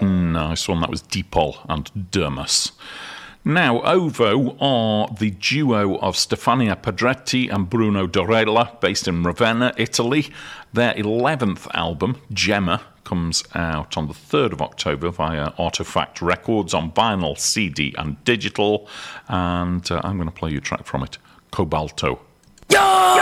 Nice one. That was Dipol and Dermis. Now, Ovo are the duo of Stefania Pedretti and Bruno Dorella, based in Ravenna, Italy. Their 11th album, Gemma, comes out on the 3rd of October via Artifact Records on vinyl, CD and digital. And I'm going to play you a track from it, Cobalto. Yo!